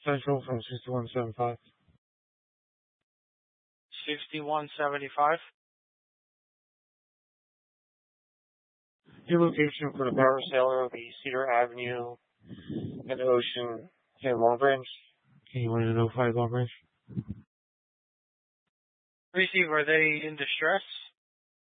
Central from 6175. 6175. Your location for the power seller will be Cedar Avenue and Ocean in Long Branch. Can you want to know 5 Long Branch? Receive, are they in distress?